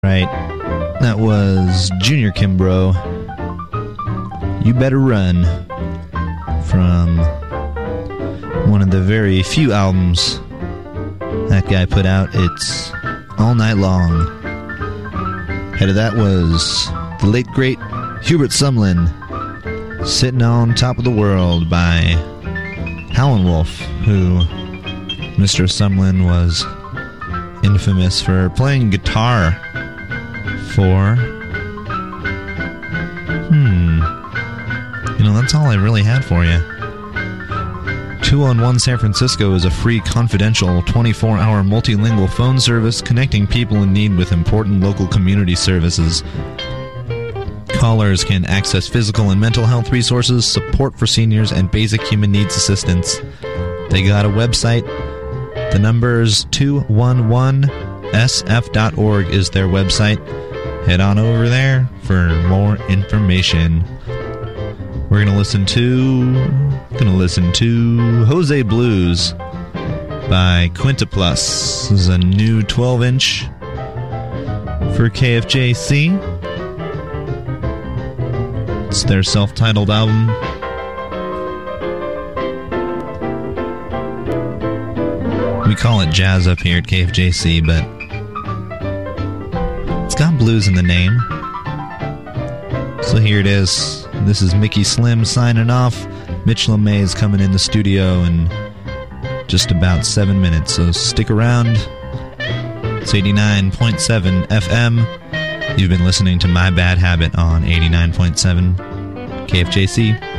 Right, that was Junior Kimbrough, You Better Run, from one of the very few albums that guy put out. It's All Night Long. Head of that was the late great Hubert Sumlin, Sitting on Top of the World by Howlin' Wolf, who Mr. Sumlin was infamous for playing guitar for. That's all I really had for you. 211 San Francisco is a free, confidential, 24-hour multilingual phone service connecting people in need with important local community services. Callers can access physical and mental health resources, support for seniors, and basic human needs assistance. They got a website. The number's 211sf.org is their website. Head on over there for more information. We're gonna listen to Jose Blues by Quintuplus. This is a new 12-inch for KFJC. It's their self-titled album. We call it jazz up here at KFJC, but it's got blues in the name. So here it is. This is Mickey Slim signing off. Mitch LeMay's coming in the studio in just about 7 minutes, so stick around. It's 89.7 FM. You've been listening to My Bad Habit on 89.7 KFJC.